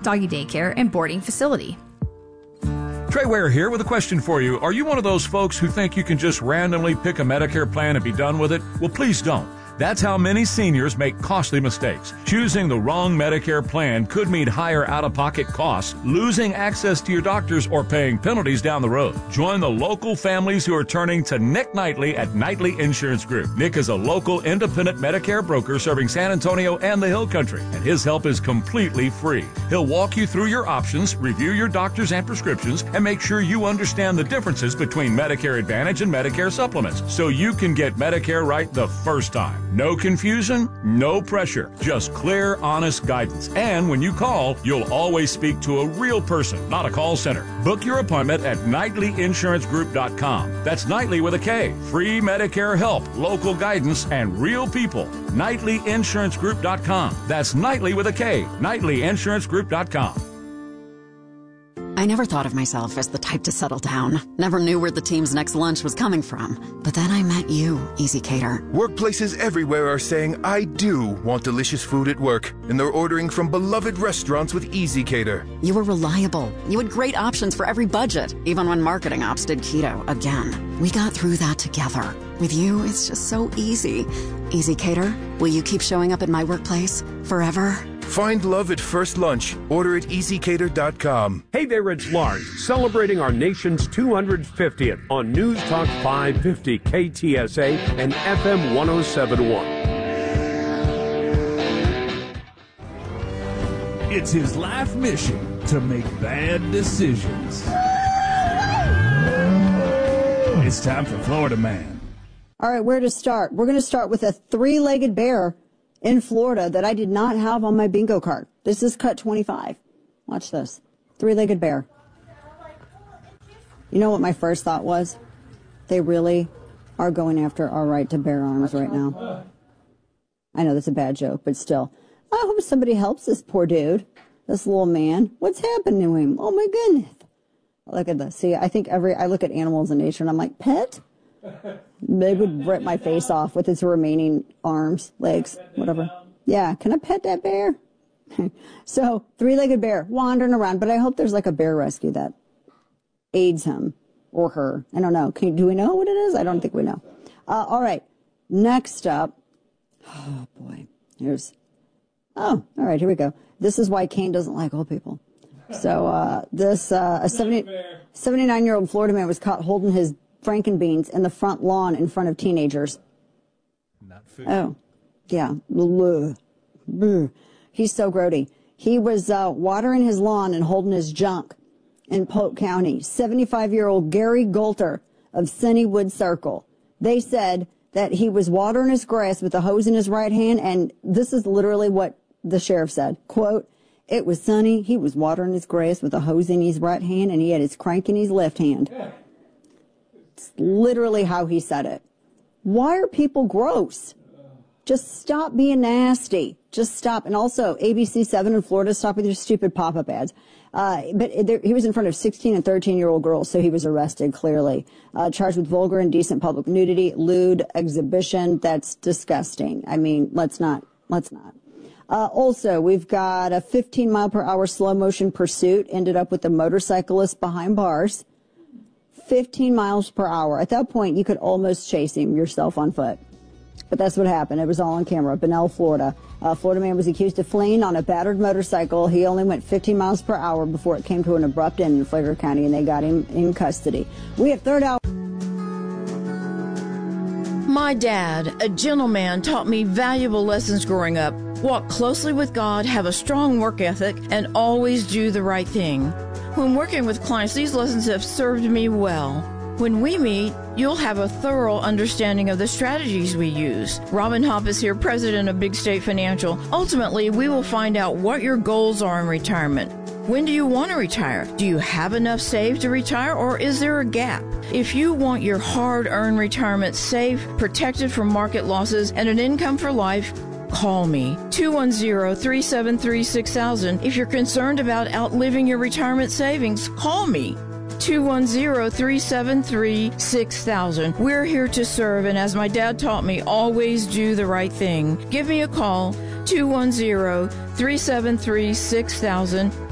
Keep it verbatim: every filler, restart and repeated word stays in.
doggy daycare, and boarding facility. Trey Ware here with a question for you. Are you one of those folks who think you can just randomly pick a Medicare plan and be done with it? Well, please don't. That's how many seniors make costly mistakes. Choosing the wrong Medicare plan could mean higher out-of-pocket costs, losing access to your doctors, or paying penalties down the road. Join the local families who are turning to Nick Knightley at Knightley Insurance Group. Nick is a local independent Medicare broker serving San Antonio and the Hill Country, and his help is completely free. He'll walk you through your options, review your doctors and prescriptions, and make sure you understand the differences between Medicare Advantage and Medicare supplements so you can get Medicare right the first time. No confusion, no pressure, just clear, honest guidance. And when you call, you'll always speak to a real person, not a call center. Book your appointment at Knightley Insurance Group dot com. That's Knightley with a K. Free Medicare help, local guidance, and real people. Knightley Insurance Group dot com. That's Knightley with a K. Knightley Insurance Group dot com. I never thought of myself as the type to settle down. Never knew where the team's next lunch was coming from. But then I met you, Easy Cater. Workplaces everywhere are saying, I do want delicious food at work. And they're ordering from beloved restaurants with Easy Cater. You were reliable. You had great options for every budget, even when marketing ops did keto again. We got through that together. With you, it's just so easy. Easy Cater, will you keep showing up at my workplace forever? Find love at first lunch. Order at easy cater dot com. Hey there, it's Lars, celebrating our nation's two hundred fiftieth on News Talk five fifty K T S A and F M one oh seven point one. It's his life mission to make bad decisions. It's time for Florida Man. All right, where to start? We're going to start with a three-legged bear in Florida that I did not have on my bingo card. This is cut twenty-five. Watch this. Three-legged bear. You know what my first thought was? They really are going after our right to bear arms right now. I know that's a bad joke, but still. I hope somebody helps this poor dude, this little man. What's happened to him? Oh, my goodness. Look at this. See, I think every, I look at animals in nature and I'm like, pet? They would rip my face off with its remaining arms, legs, whatever. Yeah, can I pet that bear? So, three-legged bear wandering around, but I hope there's like a bear rescue that aids him or her. I don't know. Can, do we know what it is? I don't think we know. Uh, all right. Next up. Oh, boy. Here's. Oh, all right. Here we go. This is why Kane doesn't like old people. So, uh, this, uh, a seventy, seventy-nine-year-old Florida man was caught holding his Frankenbeans in the front lawn in front of teenagers. Not food. Oh, yeah. Bleh. Bleh. He's so grody. He was uh, watering his lawn and holding his junk in Polk County. seventy-five-year-old Gary Golter of Sunnywood Circle. They said that he was watering his grass with a hose in his right hand, and this is literally what the sheriff said. Quote, it was sunny. He was watering his grass with a hose in his right hand, and he had his crank in his left hand. Yeah. Literally how he said it. Why are people gross? Just stop being nasty. Just stop. And also, A B C seven in Florida, stop with your stupid pop-up ads. Uh, but there, he was in front of sixteen and thirteen-year-old girls, so he was arrested, clearly. Uh, charged with vulgar and indecent public nudity, lewd exhibition. That's disgusting. I mean, let's not. Let's not. Uh, also, we've got a fifteen mile per hour slow motion pursuit. Ended up with a motorcyclist behind bars. fifteen miles per hour. At that point, you could almost chase him yourself on foot. But that's what happened. It was all on camera. Bunnell, Florida. A Florida man was accused of fleeing on a battered motorcycle. He only went fifteen miles per hour before it came to an abrupt end in Flagler County, and they got him in custody. We have third hour. My dad, a gentleman, taught me valuable lessons growing up. Walk closely with God, have a strong work ethic, and always do the right thing. When working with clients, these lessons have served me well. When we meet, you'll have a thorough understanding of the strategies we use. Robin Hopp is here, president of Big State Financial. Ultimately, we will find out what your goals are in retirement. When do you want to retire? Do you have enough saved to retire, or is there a gap? If you want your hard-earned retirement safe, protected from market losses, and an income for life, call me, two one zero, three seven three, six thousand. If you're concerned about outliving your retirement savings, call me, two one zero, three seven three, six thousand. We're here to serve, and as my dad taught me, always do the right thing. Give me a call, two one zero, three seven three, six thousand.